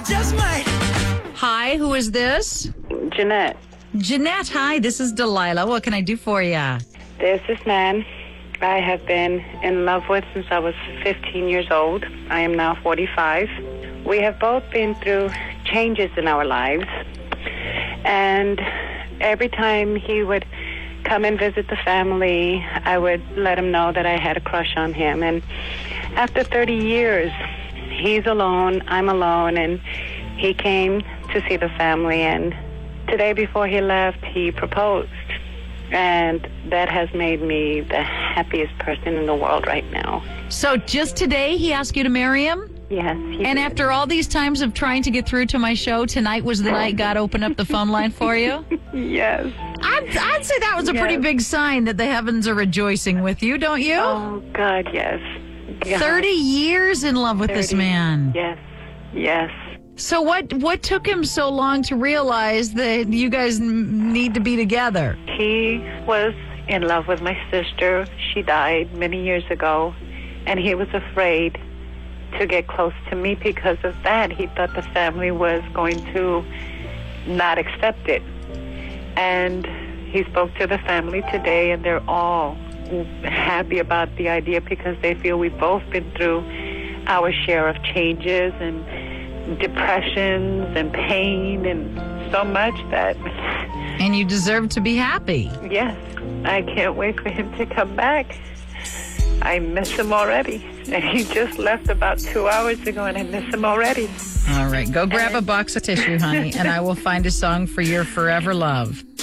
just might. Hi, who is this? Jeanette, Jeanette, hi, this is Delilah. What can I do for you? there's this man I have been in love with since I was 15 years old. I am now 45. We have both been through changes in our lives. And every time he would come and visit the family, I would let him know that I had a crush on him. And after 30 years, he's alone, I'm alone, and he came to see the family. And today before he left, he proposed. And that has made me the happiest person in the world right now. So just today he asked you to marry him? Yes. And after all these times of trying to get through to my show, tonight was the night God opened up the phone line for you? Yes. I'd say that was a pretty big sign that the heavens are rejoicing with you, don't you? Oh, God, yes. God. 30 years in love with this man. Yes. Yes. So what took him so long to realize that you guys need to be together? He was in love with my sister. She died many years ago, and he was afraid to get close to me because of that. He thought the family was going to not accept it. And he spoke to the family today, and they're all happy about the idea because they feel we've both been through our share of changes and depressions and pain and so much that... And you deserve to be happy. Yes. I can't wait for him to come back. I miss him already. And he just left about 2 hours ago, and I miss him already. All right. Go grab a box of tissue, honey, and I will find a song for your forever love.